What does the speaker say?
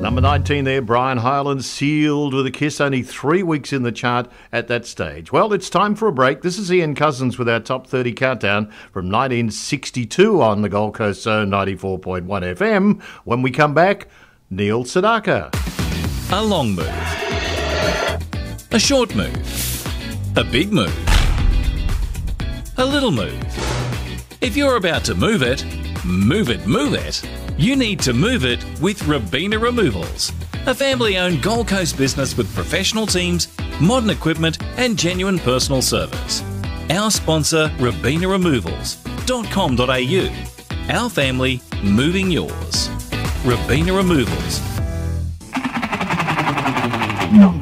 Number 19 there, Brian Hyland, Sealed with a Kiss, only 3 weeks in the chart at that stage. Well, it's time for a break. This is Ian Cousins with our Top 30 Countdown from 1962 on the Gold Coast Zone 94.1 FM. When we come back, Neil Sedaka. A long move. A short move. A big move. A little move. If you're about to move it, you need to move it with Robina Removals, a family-owned Gold Coast business with professional teams, modern equipment and genuine personal service. Our sponsor, robinaremovals.com.au. Our family, moving yours. Robina Removals.